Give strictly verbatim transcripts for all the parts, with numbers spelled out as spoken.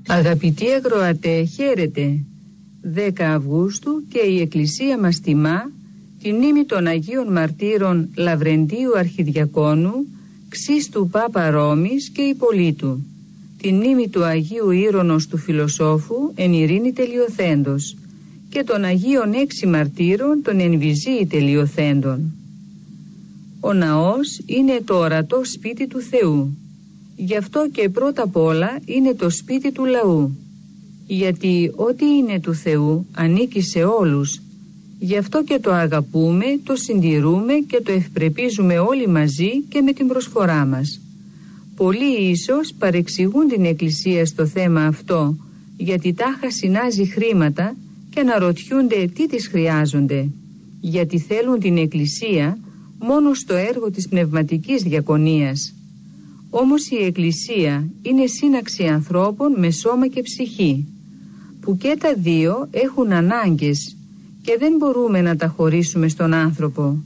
Αγαπητοί ακροατέ, χαίρετε. δέκα Αυγούστου και η Εκκλησία μας τιμά τη μνήμη των Αγίων Μαρτύρων Λαβρεντίου Αρχιδιακόνου, Ξίστου Πάπα Ρώμης και Υπολίτου, τη μνήμη του Αγίου Ήρωνος του Φιλοσόφου εν ειρήνη τελειοθέντος και των Αγίων Έξι Μαρτύρων των εν βυζίη τελειοθέντων. Ο ναός είναι το ορατό σπίτι του Θεού. Γι' αυτό και πρώτα απ' όλα είναι το σπίτι του λαού. Γιατί ό,τι είναι του Θεού ανήκει σε όλους. Γι' αυτό και το αγαπούμε, το συντηρούμε και το ευπρεπίζουμε όλοι μαζί και με την προσφορά μας. Πολλοί ίσως παρεξηγούν την Εκκλησία στο θέμα αυτό, γιατί τάχα συνάζει χρήματα και αναρωτιούνται τι τις χρειάζονται. Γιατί θέλουν την Εκκλησία μόνο στο έργο της πνευματικής διακονίας. Όμως η Εκκλησία είναι σύναξη ανθρώπων με σώμα και ψυχή, που και τα δύο έχουν ανάγκες και δεν μπορούμε να τα χωρίσουμε στον άνθρωπο.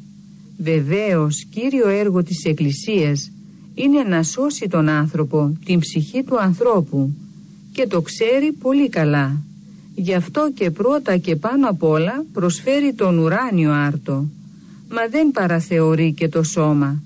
Βεβαίως, κύριο έργο της Εκκλησίας είναι να σώσει τον άνθρωπο, την ψυχή του ανθρώπου, και το ξέρει πολύ καλά. Γι' αυτό και πρώτα και πάνω απ' όλα προσφέρει τον ουράνιο άρτο, μα δεν παραθεωρεί και το σώμα.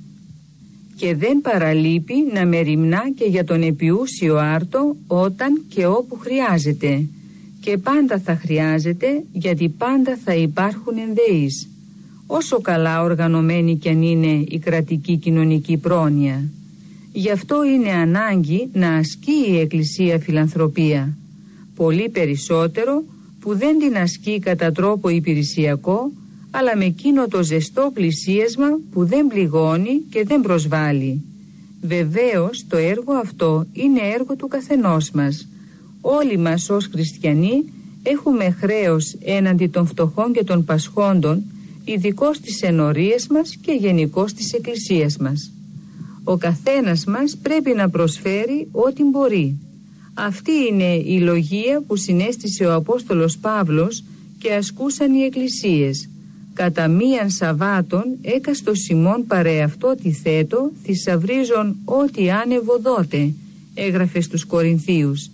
Και δεν παραλείπει να μεριμνά και για τον επιούσιο άρτο όταν και όπου χρειάζεται. Και πάντα θα χρειάζεται, γιατί πάντα θα υπάρχουν ενδεείς, όσο καλά οργανωμένη κι αν είναι η κρατική κοινωνική πρόνοια. Γι' αυτό είναι ανάγκη να ασκεί η Εκκλησία φιλανθρωπία, πολύ περισσότερο που δεν την ασκεί κατά τρόπο υπηρεσιακό, αλλά με εκείνο το ζεστό πλησίασμα που δεν πληγώνει και δεν προσβάλλει. Βεβαίως το έργο αυτό είναι έργο του καθενός μας. Όλοι μας ως χριστιανοί έχουμε χρέος έναντι των φτωχών και των πασχόντων, ειδικώς στις ενορίες μας και γενικώς της Εκκλησίας μας. Ο καθένας μας πρέπει να προσφέρει ό,τι μπορεί. Αυτή είναι η λογία που συνέστησε ο Απόστολος Παύλος και ασκούσαν οι εκκλησίες. Κατά μίαν Σαββάτων έκαστο Σιμών παρεαυτό τη θέτω, θησαυρίζον ό,τι άνευο δότε, έγραφε στους Κορινθίους.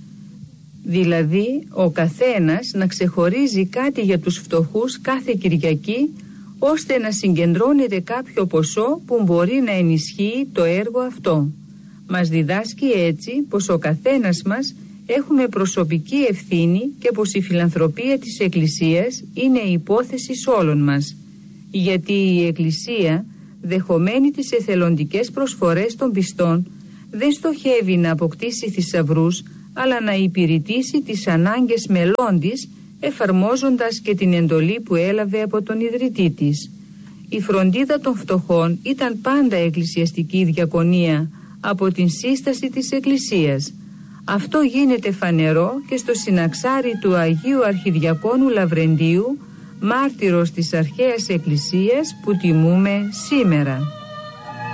Δηλαδή ο καθένας να ξεχωρίζει κάτι για τους φτωχούς κάθε Κυριακή, ώστε να συγκεντρώνεται κάποιο ποσό που μπορεί να ενισχύει το έργο αυτό. Μας διδάσκει έτσι πως ο καθένας μας έχουμε προσωπική ευθύνη και πως η φιλανθρωπία της Εκκλησίας είναι η υπόθεση όλων μας. Γιατί η Εκκλησία, δεχομένη τις εθελοντικές προσφορές των πιστών, δεν στοχεύει να αποκτήσει θησαυρούς, αλλά να υπηρετήσει τις ανάγκες μελών της, εφαρμόζοντας και την εντολή που έλαβε από τον ιδρυτή της. Η φροντίδα των φτωχών ήταν πάντα εκκλησιαστική διακονία από την σύσταση της Εκκλησίας. Αυτό γίνεται φανερό και στο συναξάρι του Αγίου Αρχιδιακόνου Λαβρεντίου, μάρτυρος της αρχαίας Εκκλησίας που τιμούμε σήμερα.